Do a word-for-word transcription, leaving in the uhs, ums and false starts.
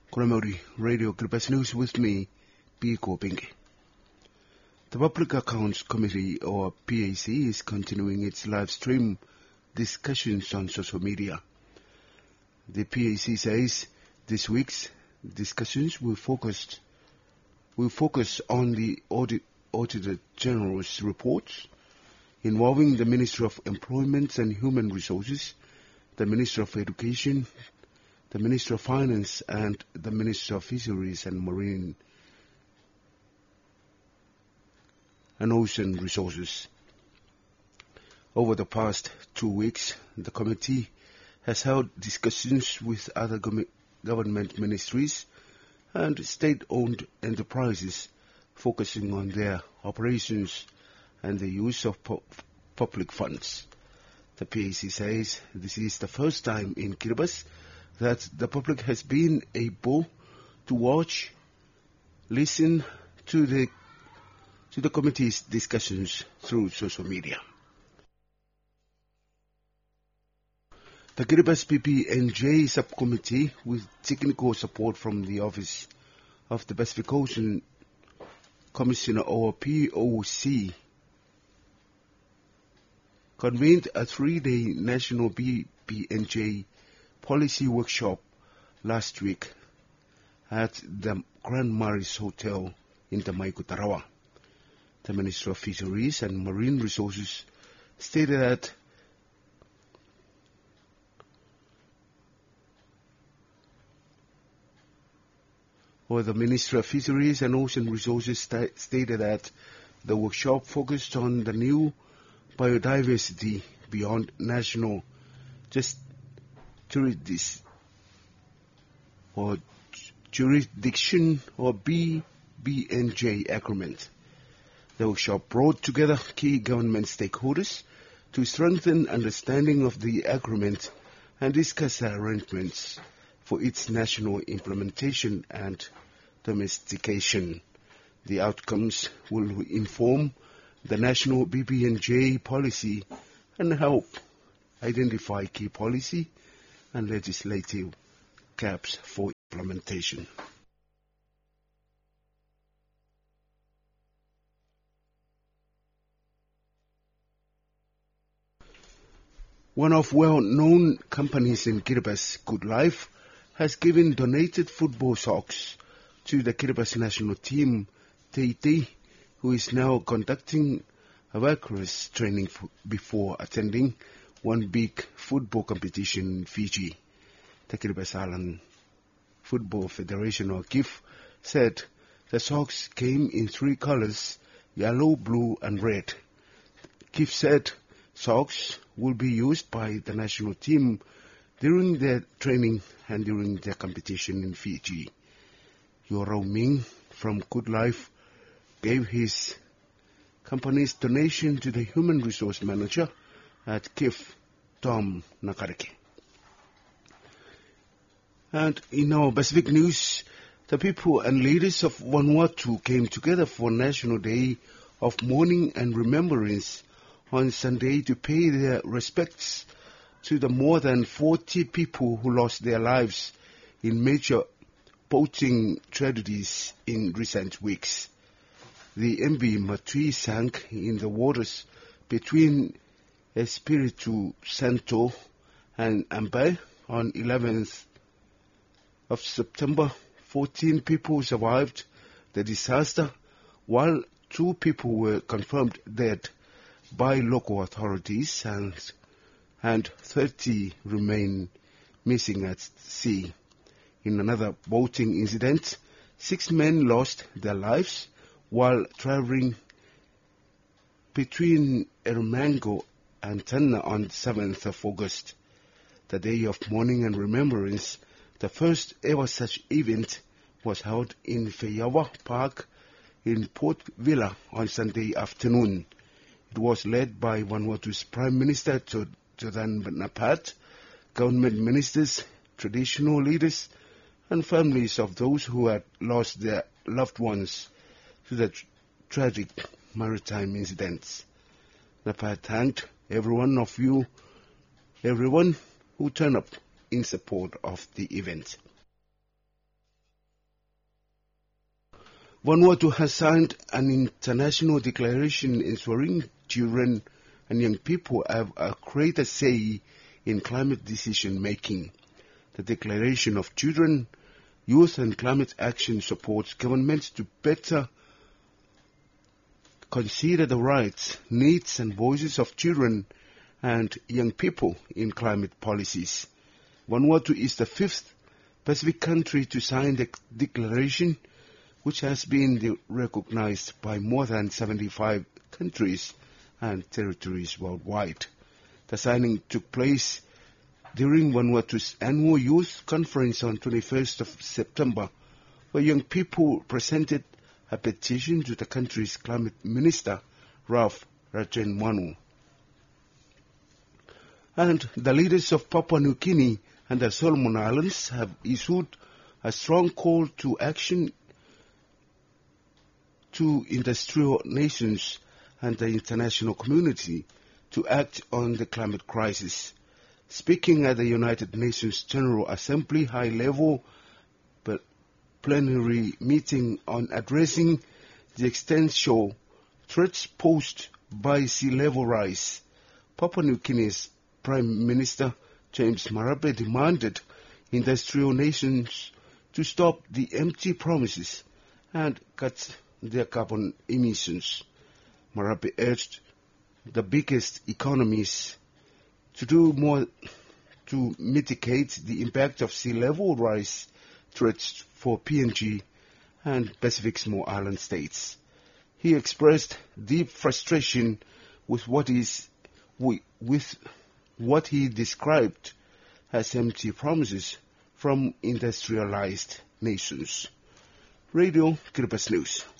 Koromori Radio Kiribati News with me, Piko Pinke. The Public Accounts Committee, or P A C, is continuing its live stream discussions on social media. The P A C says this week's discussions will focus, will focus on the Audit, Auditor General's reports involving the Ministry of Employment and Human Resources, the Ministry of Education, the Ministry of Finance, and the Ministry of Fisheries and Marine and Ocean Resources. Over the past two weeks, the committee has held discussions with other government ministries and state-owned enterprises focusing on their operations and the use of pu- public funds. The P A C says this is the first time in Kiribati that the public has been able to watch, listen to the to the committee's discussions through social media. The Kiribati P P N J subcommittee, with technical support from the Office of the Pacific Ocean Commissioner, or P O C, convened a three-day national P P N J policy workshop last week at the Grand Maris Hotel in Tamaiku, Tarawa. The Minister of Fisheries and Marine Resources stated that or the Ministry of Fisheries and Ocean Resources st- stated that the workshop focused on the new biodiversity beyond national just jurisdiction or jurisdiction or B B N J agreement. The workshop brought together key government stakeholders to strengthen understanding of the agreement and discuss arrangements for its national implementation and domestication. The outcomes will inform the national B B N J policy and help identify key policy and legislative gaps for implementation. One of well-known companies in Kiribati, Good Life, has given donated football socks to the Kiribati national team, Teitei, who is now conducting a vigorous training f- before attending one big football competition in Fiji. The Kiribati Island Football Federation, or K I F, said the socks came in three colors, yellow, blue, and red. K I F said socks will be used by the national team during their training and during their competition in Fiji. Yorao Ming from Good Life gave his company's donation to the human resource manager at K I F, Tom Nakareke. And in our Pacific news, the people and leaders of Vanuatu came together for National Day of Mourning and Remembrance on Sunday to pay their respects to the more than forty people who lost their lives in major boating tragedies in recent weeks. The M V Matui sank in the waters between Espiritu Santo and Ambai on eleventh of September. fourteen people survived the disaster, while two people were confirmed dead by local authorities and, and thirty remain missing at sea. In another boating incident, six men lost their lives while traveling between Ermango and Tanna on seventh of August. The Day of Mourning and Remembrance, the first ever such event, was held in Feyawa Park in Port Vila on Sunday afternoon. It was led by Vanuatu's Prime Minister Jordan Napat, government ministers, traditional leaders, and families of those who had lost their loved ones to the tr- tragic maritime incidents. Napat thanked every one of you, everyone who turned up in support of the event. Vanuatu has signed an international declaration ensuring children and young people have a greater say in climate decision making. The Declaration of Children, Youth and Climate Action supports governments to better consider the rights, needs and voices of children and young people in climate policies. Vanuatu is the fifth Pacific country to sign the declaration, which has been recognized by more than seventy-five countries and territories worldwide. The signing took place during Vanuatu's annual youth conference on twenty-first of September, where young people presented a petition to the country's climate minister, Ralph Rajenwanu. And the leaders of Papua New Guinea and the Solomon Islands have issued a strong call to action to industrial nations and the international community to act on the climate crisis. Speaking at the United Nations General Assembly high-level plenary meeting on addressing the existential threats posed by sea level rise, Papua New Guinea's Prime Minister James Marape demanded industrial nations to stop the empty promises and cut their carbon emissions. Marape urged the biggest economies to do more to mitigate the impact of sea level rise threats for P N G and Pacific small island states. He expressed deep frustration with what is with what he described as empty promises from industrialized nations. Radio Kiribati News.